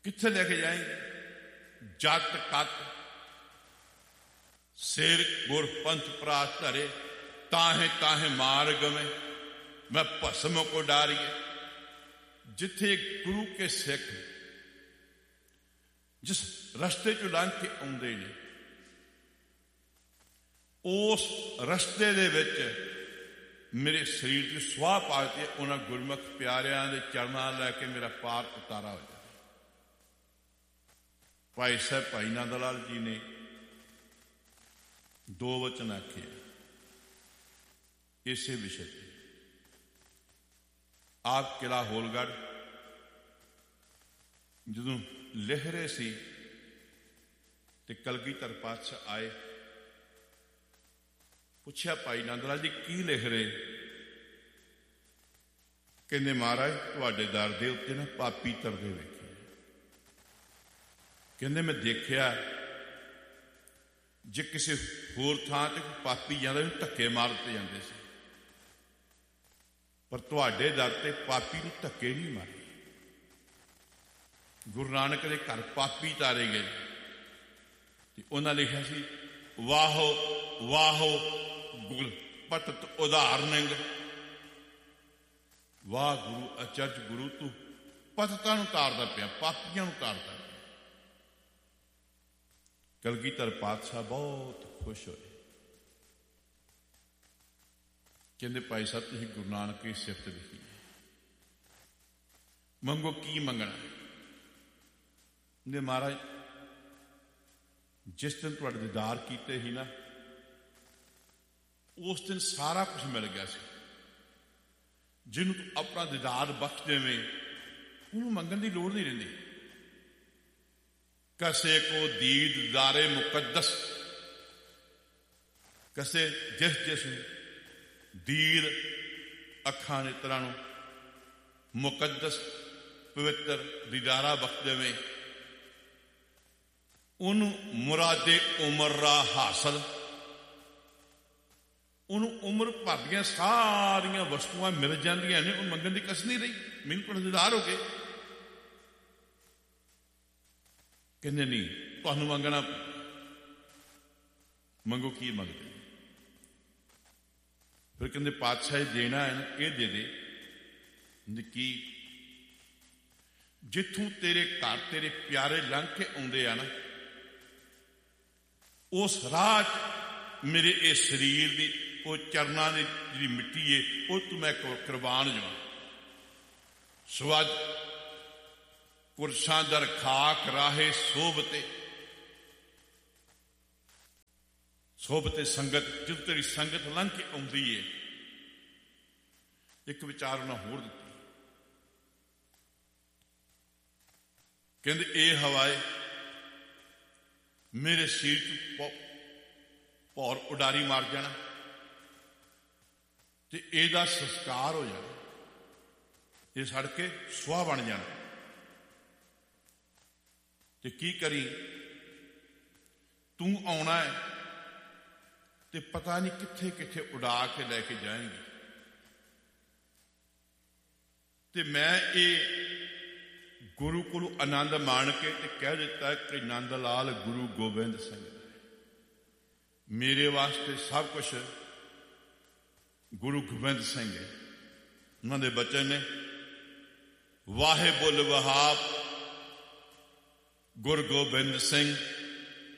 कित्थे लेके जाएंगे? जत कत सिर गुर पंथ प्रात धरे, ताहे ताहे मार गवे, मैं भस्म को डारिए। जिथे गुरु के सिख जिस रस्ते चो लंघ के आउंदे ने, उस रस्ते दे विच मेरे शरीर की सुआह पा के उन्होंने गुरमुख प्यारियां दे चरणा लैके मेरा पार उतारा हो जाए। भाई साहब भाई नंद लाल जी ने दो वचन आखे इसे विषय पे। आप किला होलगढ़ जदों लिख रहे सी ते कलगीधर पातशाह आए, पूछया भाई नंद लाल जी की लिख रहे? कहंदे महाराज तुहाडे दर दे उत्ते ना पापी तरदे वेखे। कहंदे मैं देखिया जे किसी होर थां ते पापी जांदा धक्के मारते जांदे सी, पर तुहाडे दर ते पापी नूं धक्के नहीं मारे। गुरु नानक दे घर पापी तारे गए ते उन्हां लिखिया सी वाहो वाहो गुल पतत उधार निंग। वाह गुरु अचरज गुरु तू पततां नूं तारदा पिया, पापियां नूं तारदा पिया। कलगीधर पातशाह बहुत खुश होए। कहंदे भाई साहब तुसीं गुरु नानक की सिफत लिखी है, मंगो की मंगना? कहंदे महाराज जिस दिन तुहाडे दीदार कीते ही ना, उस दिन सारा कुछ मिल गया सी। जिन्हों तू अपना दीदार बख्श देवें उन्होंने मंगण की लोड़ नहीं रहिंदी। कसे को दीद दारे मुकद्दस, कसे जिस जिस दीद अखां नेत्रां नूं मुकद्दस पवित्र दीदारा बख्श देवें, उन्होंने मुरादे उमरा हासिल, उन्होंने उम्र भर दियां सारियां वस्तुआं मिल जांदियां ने, उन्होंने मंगण की कस नहीं रही। मैनूं तुहाडे दीदार हो गए। कहंदे नहीं तुहानूं मंगना, मंगो की मंगदे? फिर कहंदे पातशाह देना है ना, ये दे दे। की? जिथों तेरे घर तेरे प्यारे लंघ के आउंदे आ ना, उस राह मेरे इस शरीर की वो चरना की जी मिट्टी है वो तू मैं कुर्बान जावां। स्वज पुरशां दर खाक राहे सोबते, सोबते संगत, जो तेरी संगत लंघ के आउंदी है। एक विचार उन्हें होर दित्ती, कहंदे ए हवाए मेरे शरीर च भौर उडारी मार जाना ते एदा संस्कार हो जाना, ये सड़ के सुआह बन जाना। ते की करी तू आना है ते पता नहीं किथे किथे उड़ा के लैके जाएंगी। ते मैं ये गुरु को आनंद मान के ते कह दिता कि नंद लाल गुरु गोबिंद सिंह मेरे वास्ते सब कुछ गुरु गोबिंद सिंह है। उन्होंने बचन ने वाहे बुल वहाब गुरु गोबिंद सिंह